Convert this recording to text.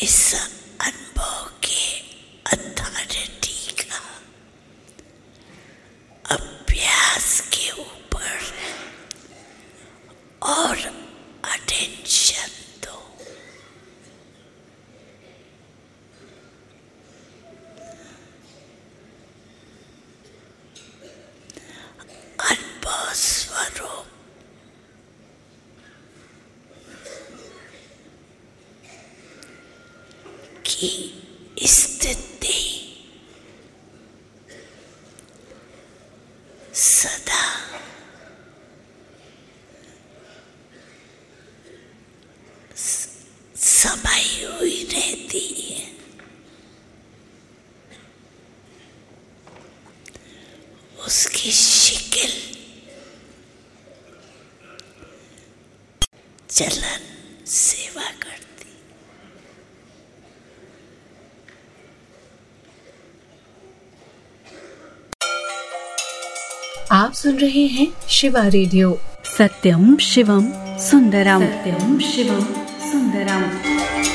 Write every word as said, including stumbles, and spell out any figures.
इस अनुभव के अथॉरिटी का अभ्यास के ऊपर और अटेंशन दो। अनुभव स्वरूप की स्थिति सदा समाई हुई रहती है। उसकी शिकल चलन सेवा करती। आप सुन रहे हैं शिवा रेडियो। सत्यम शिवम सुंदरम। सत्यम शिवम सुंदरम।